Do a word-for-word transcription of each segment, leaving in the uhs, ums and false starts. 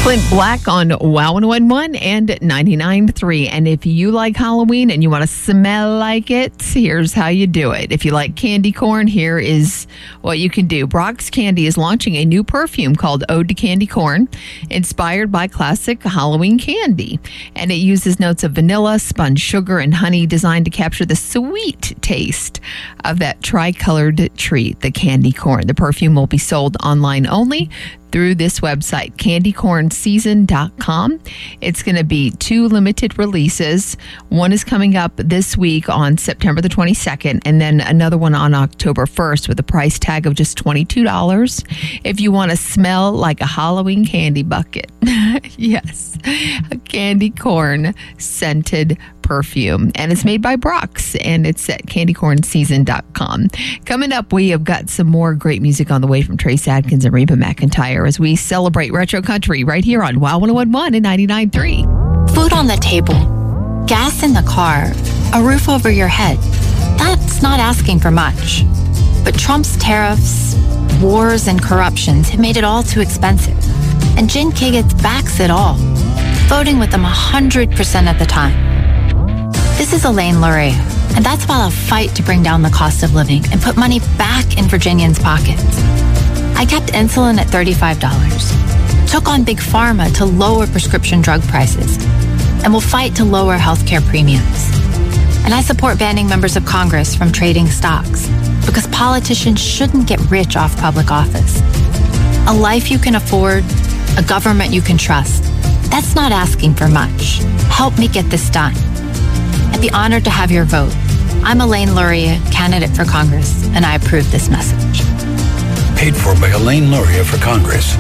Clint Black on Wow one oh one and ninety-nine point three. And if you like Halloween and you want to smell like it, here's how you do it. If you like candy corn, here is what you can do. Brock's Candy is launching a new perfume called Ode to Candy Corn, inspired by classic Halloween candy. And it uses notes of vanilla, spun sugar, and honey, designed to capture the sweet taste of that tri-colored treat, the candy corn. The perfume will be sold online only through this website, candy corn season dot com. It's going to be two limited releases. One is coming up this week on September the twenty-second, and then another one on October first with a price tag of just twenty-two dollars. If you want to smell like a Halloween candy bucket. Yes, a candy corn scented perfume. And it's made by Brock's, and it's at candy corn season dot com. Coming up, we have got some more great music on the way from Trace Adkins and Reba McEntire as we celebrate retro country right here on Wow one oh one and ninety-nine point three. Food on the table, gas in the car, a roof over your head. That's not asking for much. But Trump's tariffs, wars, and corruptions have made it all too expensive. And Jen Kiggett backs it all, voting with them one hundred percent of the time. This is Elaine Luria, and that's while I fight to bring down the cost of living and put money back in Virginians' pockets. I kept insulin at thirty-five dollars, took on Big Pharma to lower prescription drug prices, and will fight to lower healthcare premiums. And I support banning members of Congress from trading stocks because politicians shouldn't get rich off public office. A life you can afford, a government you can trust. That's not asking for much. Help me get this done. I'd be honored to have your vote. I'm Elaine Luria, candidate for Congress, and I approve this message. Paid for by Elaine Luria for Congress.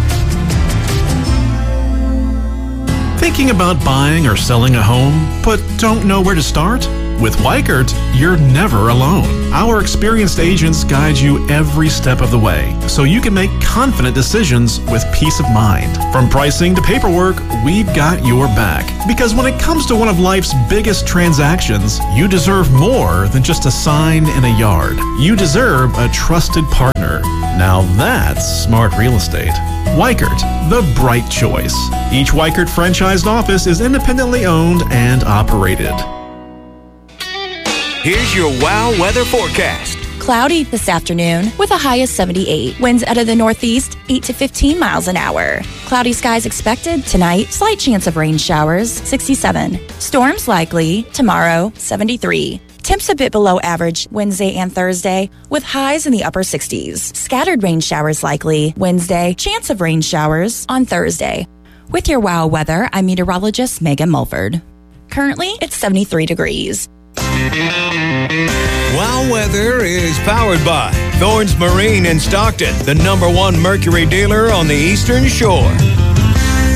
Thinking about buying or selling a home, but don't know where to start? With Weichert, you're never alone. Our experienced agents guide you every step of the way, so you can make confident decisions with peace of mind. From pricing to paperwork, we've got your back. Because when it comes to one of life's biggest transactions, you deserve more than just a sign in a yard. You deserve a trusted partner. Now that's smart real estate. Weichert, the bright choice. Each Weichert franchised office is independently owned and operated. Here's your Wow weather forecast. Cloudy this afternoon with a high of seventy-eight. Winds out of the northeast, eight to fifteen miles an hour. Cloudy skies expected tonight. Slight chance of rain showers, sixty-seven. Storms likely tomorrow, seventy-three. Temps a bit below average Wednesday and Thursday with highs in the upper sixties. Scattered rain showers likely Wednesday. Chance of rain showers on Thursday. With your Wow weather, I'm meteorologist Megan Mulford. Currently, it's seventy-three degrees. Wow weather is powered by Thorns Marine in Stockton, the number one Mercury dealer on the Eastern Shore.